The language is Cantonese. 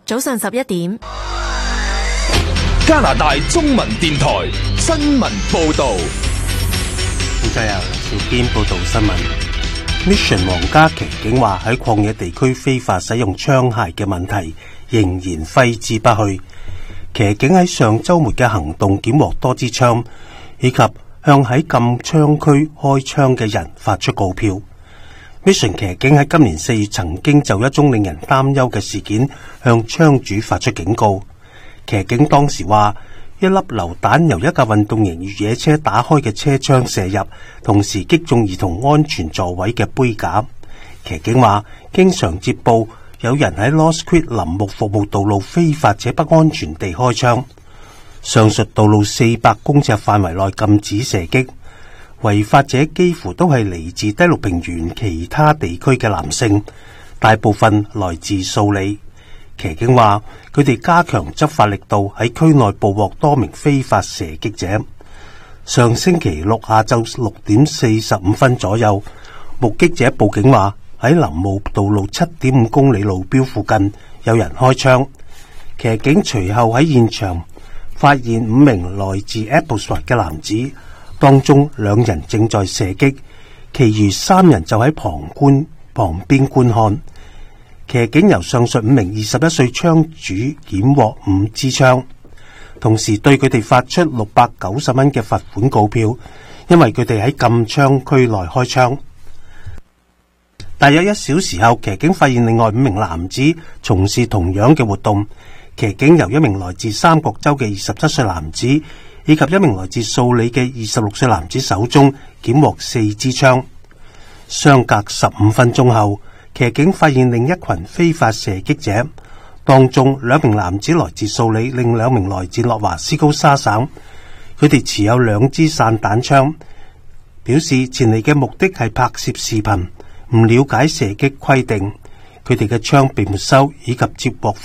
早上11點， 加拿大中文電台新聞報道。 現在由小編報道新聞。Mission 皇家騎警話喺曠野地區非法使用槍械嘅問題仍然揮之不去。騎警喺上週末嘅行動檢獲多支槍，以及向喺禁槍區開槍嘅人發出告票。Mission 騎警喺今年4月曾經就一宗令人擔憂嘅事件向槍主發出警告。騎警當時話，一粒流彈由一架運動型越野車打開嘅車窗射入，同時擊中兒童安全座位嘅杯架。騎警話，經常接報有人喺 Lost Creek 林木服務道路非法且不安全地開槍。上述道路400公尺範圍內禁止射擊，違法者幾乎都係嚟自低陸平原其他地區嘅男性，大部分來自素里。騎警話，佢哋加強執法力度，喺區內捕獲多名非法射擊者。上星期六下晝6點45分左右，目擊者報警話，喺林務道路7.5公里路標附近有人開槍。騎警隨後喺現場發現5名來自 Applesward 嘅男子，當中2人正在射擊，其餘3人就喺旁邊觀看。騎警由上述5名21歲槍主檢獲5支槍，同時對佢哋發出690蚊嘅罰款告票，因為佢哋喺禁槍區內開槍。大約1小時後，騎警發現另外5名男子從事同樣嘅活動。騎警由一名來自三角洲嘅27歲男子以及一名來自素里嘅26歲男子手中檢獲4支槍。相隔15分鐘後，騎警發現另一群非法射擊者，當中2名男子來自素里，另2名來自諾華斯高沙省。佢哋持有2支散彈槍，表示前嚟嘅目的係拍攝視頻，唔了解射擊規定。佢哋嘅槍被沒收，以及接獲